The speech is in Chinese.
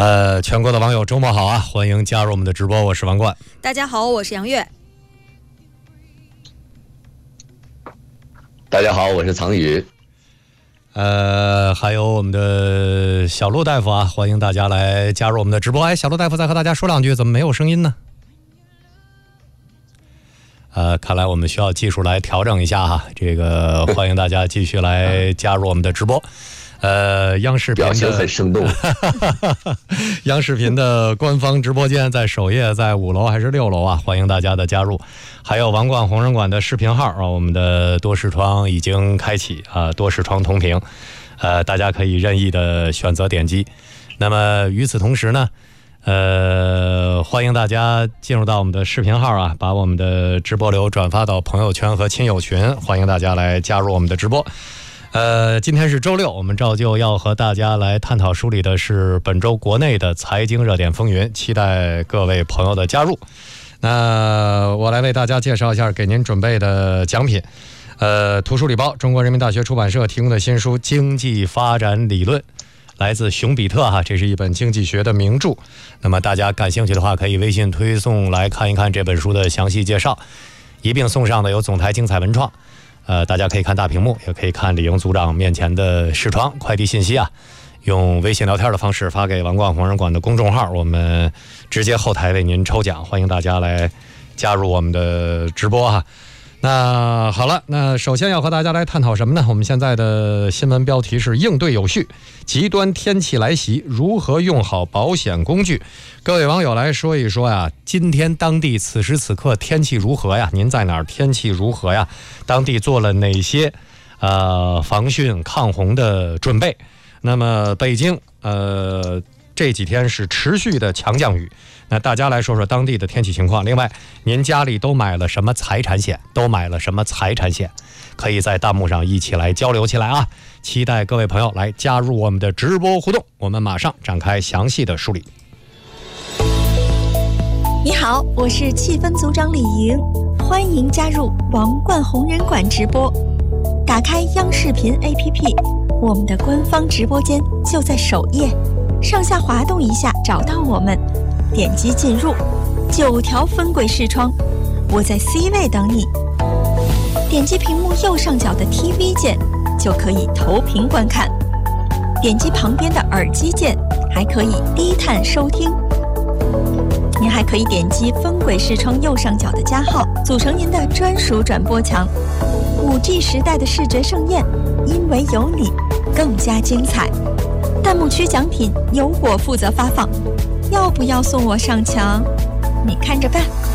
全国的网友周末好啊，欢迎加入我们的直播，我是王冠。 大家好，我是杨月。 大家好，我是藏宇。 还有我们的小陆大夫啊，欢迎大家来加入我们的直播。小陆大夫再和大家说两句，怎么没有声音呢？看来我们需要技术来调整一下哈。这个欢迎大家继续来加入我们的直播。央视频表情很生动。 央视频的官方直播间在首页，在5楼还是6楼啊？欢迎大家的加入。还有王冠红人馆的视频号啊，我们的多视窗已经开启啊，多视窗同屏，大家可以任意的选择点击。那么与此同时呢，欢迎大家进入到我们的视频号啊，把我们的直播流转发到朋友圈和亲友群，欢迎大家来加入我们的直播。今天是周六，我们照旧要和大家来探讨梳理的是本周国内的财经热点风云，期待各位朋友的加入。那我来为大家介绍一下给您准备的奖品。图书礼包，中国人民大学出版社提供的新书《经济发展理论》，来自熊彼特哈，这是一本经济学的名著。那么大家感兴趣的话，可以微信推送来看一看这本书的详细介绍。一并送上的有总台精彩文创。大家可以看大屏幕，也可以看李英组长面前的视窗。快递信息啊，用微信聊天的方式发给王冠红人馆的公众号，我们直接后台为您抽奖，欢迎大家来加入我们的直播哈。那好了，那首先要和大家来探讨什么呢？我们现在的新闻标题是应对有序，极端天气来袭，如何用好保险工具？各位网友来说一说呀，今天当地此时此刻天气如何呀？您在哪儿？天气如何呀？当地做了哪些防汛抗洪的准备？那么北京这几天是持续的强降雨，那大家来说说当地的天气情况。另外，您家里都买了什么财产险？可以在弹幕上一起来交流起来啊！期待各位朋友来加入我们的直播互动，我们马上展开详细的梳理。 你好，我是气氛组长李莹，欢迎加入王冠红人馆直播。打开央视频 APP， 我们的官方直播间就在首页，上下滑动一下找到我们，点击进入，9条分轨视窗，我在 C 位等你。点击屏幕右上角的 TV 键就可以投屏观看，点击旁边的耳机键还可以低探收听。您还可以点击分轨视窗右上角的加号，组成您的专属转播墙。5G 时代的视觉盛宴，因为有你更加精彩。弹幕区奖品由我负责发放，要不要送我上墙？你看着办。